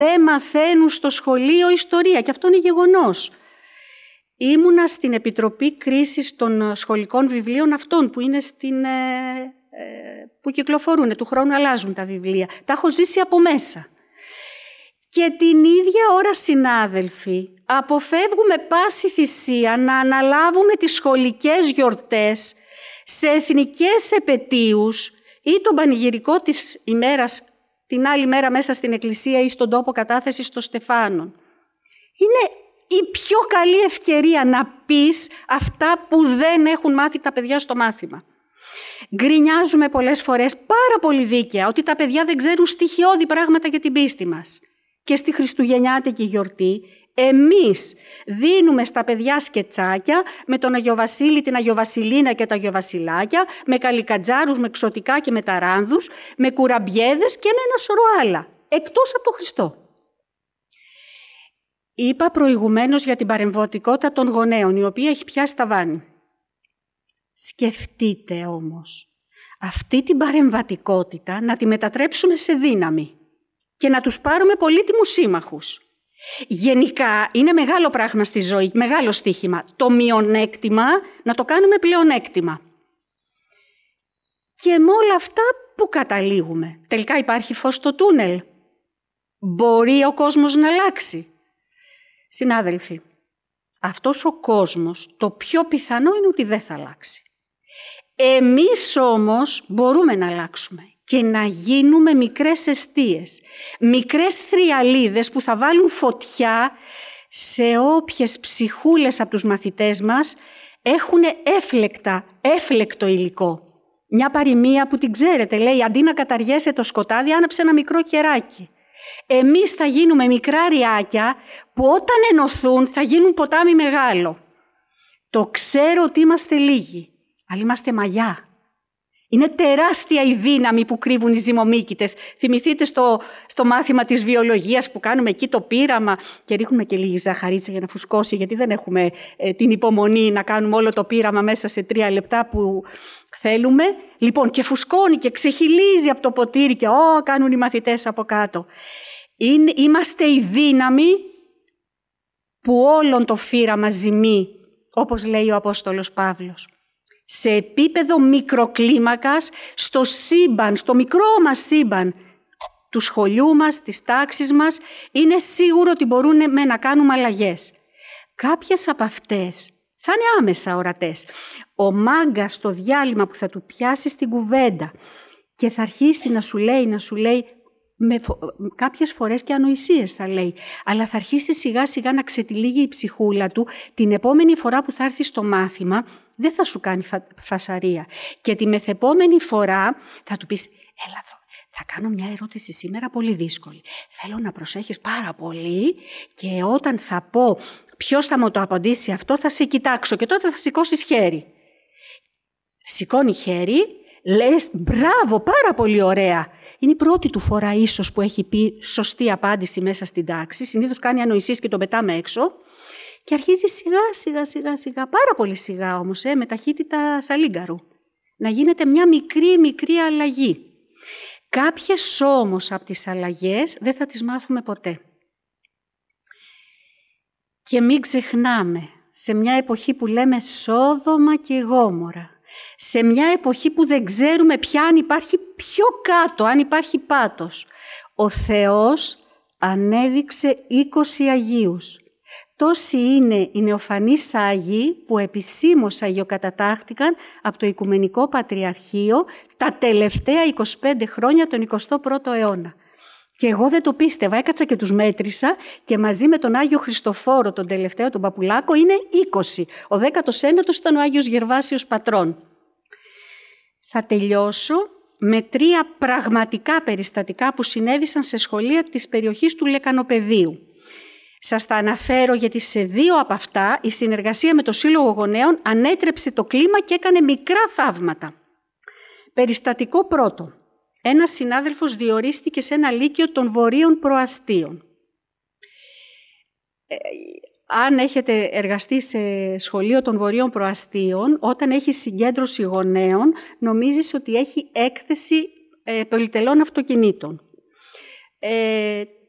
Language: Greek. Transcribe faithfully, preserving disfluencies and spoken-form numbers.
δεν μαθαίνουν στο σχολείο ιστορία και αυτό είναι γεγονός. Ήμουνα στην Επιτροπή Κρίσης των Σχολικών Βιβλίων αυτών που είναι στην, ε, ε, που κυκλοφορούν, του χρόνου αλλάζουν τα βιβλία. Τα έχω ζήσει από μέσα. Και την ίδια ώρα, συνάδελφοι, αποφεύγουμε πάση θυσία να αναλάβουμε τις σχολικές γιορτές σε εθνικές επετείους ή τον πανηγυρικό της ημέρας την άλλη μέρα μέσα στην εκκλησία ή στον τόπο κατάθεσης των Στεφάνων. Είναι η πιο καλή ευκαιρία να πεις αυτά που δεν έχουν μάθει τα παιδιά στο μάθημα. Γκρινιάζουμε πολλές φορές πάρα πολύ δίκαια ότι τα παιδιά δεν ξέρουν στοιχειώδη πράγματα για την πίστη μας. Και στη Χριστουγεννιάτικη γιορτή εμείς δίνουμε στα παιδιά σκετσάκια με τον Αγιο Βασίλη, την Αγιο Βασιλίνα και τα Αγιο Βασιλάκια, με καλικατζάρους, με ξωτικά και με ταράνδους, με κουραμπιέδες και με ένα σωρό άλλα, εκτός από τον Χριστό. Είπα προηγουμένως για την παρεμβατικότητα των γονέων, η οποία έχει πιάσει ταβάνι. Σκεφτείτε όμως αυτή την παρεμβατικότητα να τη μετατρέψουμε σε δύναμη και να τους πάρουμε πολύτιμους σύμμαχους. Γενικά είναι μεγάλο πράγμα στη ζωή, μεγάλο στοίχημα. Το μειονέκτημα να το κάνουμε πλεονέκτημα. Και με όλα αυτά που καταλήγουμε. Τελικά υπάρχει φως στο τούνελ. Μπορεί ο κόσμος να αλλάξει. Συνάδελφοι, αυτός ο κόσμος το πιο πιθανό είναι ότι δεν θα αλλάξει. Εμείς όμως μπορούμε να αλλάξουμε και να γίνουμε μικρές εστίες, μικρές θριαλίδες που θα βάλουν φωτιά σε όποιες ψυχούλες από τους μαθητές μας έχουν έφλεκτα, έφλεκτο υλικό. Μια παροιμία που την ξέρετε, λέει, αντί να καταργέσαι το σκοτάδι, άναψε ένα μικρό κεράκι. Εμείς θα γίνουμε μικρά ριάκια που όταν ενωθούν θα γίνουν ποτάμι μεγάλο. Το ξέρω ότι είμαστε λίγοι, αλλά είμαστε μαγιά. Είναι τεράστια η δύναμη που κρύβουν οι ζυμομύκητες. Θυμηθείτε στο, στο μάθημα της βιολογίας που κάνουμε εκεί το πείραμα και ρίχνουμε και λίγη ζαχαρίτσα για να φουσκώσει, γιατί δεν έχουμε ε, την υπομονή να κάνουμε όλο το πείραμα μέσα σε τρία λεπτά που θέλουμε. Λοιπόν, και φουσκώνει και ξεχυλίζει από το ποτήρι και ό, κάνουν οι μαθητές από κάτω. Είναι, είμαστε η δύναμη που όλον το φύραμα ζυμεί, όπως λέει ο Απόστολος Παύλος. Σε επίπεδο μικροκλίμακας, στο σύμπαν, στο μικρό μας σύμπαν του σχολείου μας, της τάξης μας, είναι σίγουρο ότι μπορούν με να κάνουμε αλλαγές. Κάποιες από αυτές θα είναι άμεσα ορατές. Ο μάγκας στο διάλειμμα που θα του πιάσει στην κουβέντα και θα αρχίσει να σου λέει, να σου λέει, με φο... κάποιες φορές και ανοησίες θα λέει, αλλά θα αρχίσει σιγά σιγά να ξετυλίγει η ψυχούλα του, την επόμενη φορά που θα έρθει στο μάθημα δεν θα σου κάνει φα... φασαρία. Και τη μεθεπόμενη φορά θα του πεις, έλα εδώ, θα κάνω μια ερώτηση σήμερα πολύ δύσκολη. Θέλω να προσέχεις πάρα πολύ και όταν θα πω ποιος θα μου το απαντήσει αυτό θα σε κοιτάξω και τότε θα σηκώσεις χέρι. Σηκώνει χέρι, λες μπράβο, πάρα πολύ ωραία. Είναι η πρώτη του φορά ίσως που έχει πει σωστή απάντηση μέσα στην τάξη. Συνήθως κάνει ανοησίες και τον πετάμε έξω. Και αρχίζει σιγά σιγά σιγά σιγά, πάρα πολύ σιγά όμως, ε, με ταχύτητα σαλίγκαρου. Να γίνεται μια μικρή μικρή αλλαγή. Κάποιες όμως από τις αλλαγές δεν θα τις μάθουμε ποτέ. Και μην ξεχνάμε, σε μια εποχή που λέμε Σόδομα και Γόμορα, σε μια εποχή που δεν ξέρουμε πια αν υπάρχει πιο κάτω, αν υπάρχει πάτος, ο Θεός ανέδειξε είκοσι Αγίους. Τόσοι είναι οι νεοφανείς Άγιοι που επισήμως αγιοκατατάχθηκαν από το Οικουμενικό Πατριαρχείο τα τελευταία είκοσι πέντε χρόνια τον εικοστό πρώτο αιώνα. Και εγώ δεν το πίστευα, έκατσα και τους μέτρησα και μαζί με τον Άγιο Χριστοφόρο, τον τελευταίο, τον Παπουλάκο, είναι είκοσι. Ο δέκατος ένατος ήταν ο Άγιος Γερβάσιος Πατρών. Θα τελειώσω με τρία πραγματικά περιστατικά που συνέβησαν σε σχολεία της περιοχής του Λεκανοπεδίου. Σας τα αναφέρω γιατί σε δύο από αυτά η συνεργασία με το Σύλλογο Γονέων ανέτρεψε το κλίμα και έκανε μικρά θαύματα. Περιστατικό πρώτο. Ένας συνάδελφος διορίστηκε σε ένα λύκειο των Βορείων Προαστίων. Ε, αν έχετε εργαστεί σε σχολείο των Βορείων Προαστίων, όταν έχει συγκέντρωση γονέων, νομίζεις ότι έχει έκθεση ε, πολυτελών αυτοκινήτων. Ε,